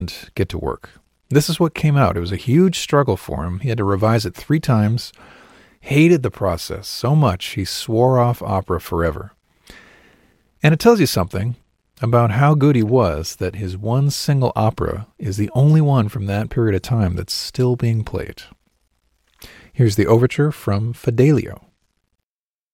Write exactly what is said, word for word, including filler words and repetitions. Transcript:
get to work. This is what came out. It was a huge struggle for him. He had to revise it three times, hated the process so much he swore off opera forever. And it tells you something about how good he was that his one single opera is the only one from that period of time that's still being played. Here's the overture from Fidelio.